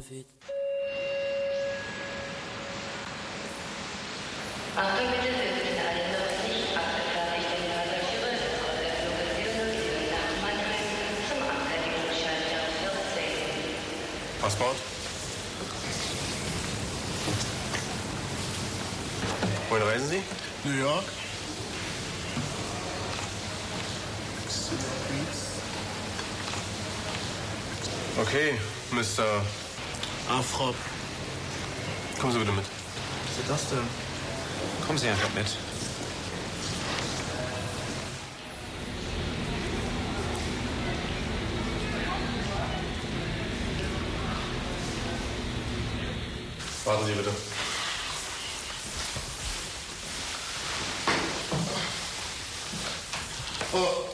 profite. Achtung bitte, wir sind alle noch nicht abgefertigten Passagiere der Flugverbindung nach Mannheim zum Abfertigungsschalter 14. Passport? Wohin reisen Sie? New York. Okay, Mr. Afrop. Kommen Sie bitte mit. Was ist das denn? Kommen Sie einfach mit. Warten Sie bitte. Oh.